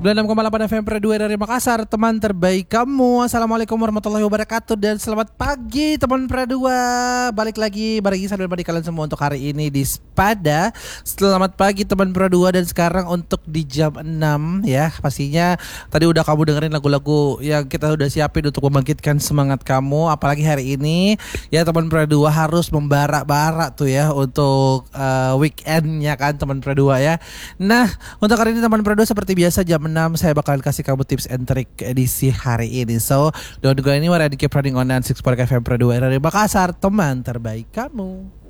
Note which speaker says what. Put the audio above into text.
Speaker 1: 96,8 FM Per 2 dari Makassar, teman terbaik kamu. Assalamualaikum warahmatullahi wabarakatuh dan selamat pagi teman Per 2. Balik lagi bareng saya dan kalian semua untuk hari ini di Spada. Selamat pagi teman Per 2 dan sekarang untuk di jam 6 ya. Pastinya tadi udah kamu dengerin lagu-lagu yang kita udah siapin untuk membangkitkan semangat kamu. Apalagi hari ini ya teman Per 2 harus membara-bara tuh ya untuk weekendnya kan teman Per 2 ya. Nah, untuk hari ini teman Per 2 seperti biasa jam 6 saya bakalan kasih kamu tips and trick edisi hari ini. So, don't go anywhere and keep running on 96.4 FM Per 2 dari Makassar, teman terbaik kamu.